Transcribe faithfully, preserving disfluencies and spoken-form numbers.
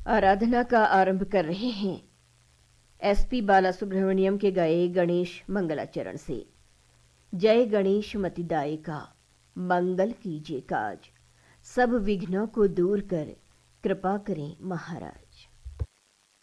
आराधना का आरंभ कर रहे हैं एसपी बालासुब्रमण्यम के गाए गणेश मंगलाचरण से। जय गणेश मतिदायका, मंगल कीजिए काज, सब विघ्नों को दूर कर कृपा करें महाराज।